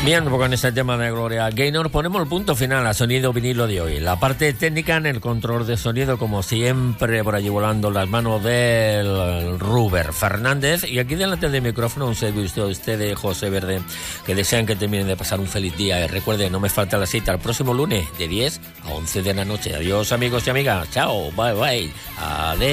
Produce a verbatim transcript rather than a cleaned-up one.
Bien, pues con este tema de Gloria Gaynor ponemos el punto final a Sonido Vinilo de hoy. La parte técnica en el control de sonido, como siempre, por allí volando las manos del Ruber Fernández. Y aquí delante del micrófono un servicio de usted, José Verde, que desean que terminen de pasar un feliz día. Y recuerden, no me falta la cita el próximo lunes de diez a once de la noche. Adiós, amigos y amigas. Chao, bye bye. Adiós.